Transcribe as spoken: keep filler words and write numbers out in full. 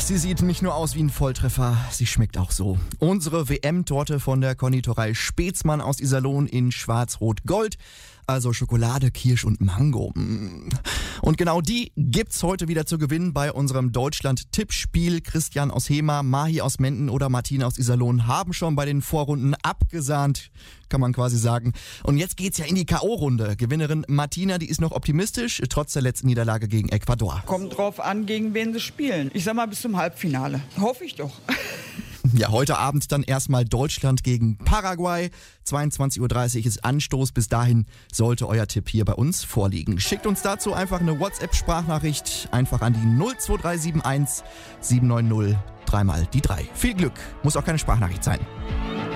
sie sieht nicht nur aus wie ein Volltreffer, sie schmeckt auch so. Unsere W M-Torte von der Konditorei Spätzmann aus Iserlohn in Schwarz-Rot-Gold. Also Schokolade, Kirsch und Mango. Und genau die gibt's heute wieder zu gewinnen bei unserem Deutschland-Tippspiel. Christian aus Hema, Mahi aus Menden oder Martina aus Iserlohn haben schon bei den Vorrunden abgesahnt, kann man quasi sagen. Und jetzt geht's ja in die K O-Runde. Gewinnerin Martina, die ist noch optimistisch, trotz der letzten Niederlage gegen Ecuador. Kommt drauf an, gegen wen sie spielen. Ich sag mal bis zum Halbfinale. Hoffe ich doch. Ja, heute Abend dann erstmal Deutschland gegen Paraguay. zweiundzwanzig Uhr dreißig ist Anstoß. Bis dahin sollte euer Tipp hier bei uns vorliegen. Schickt uns dazu einfach eine WhatsApp-Sprachnachricht. Einfach an die null zwei drei sieben eins sieben neun null dreimal die drei. Viel Glück. Muss auch keine Sprachnachricht sein.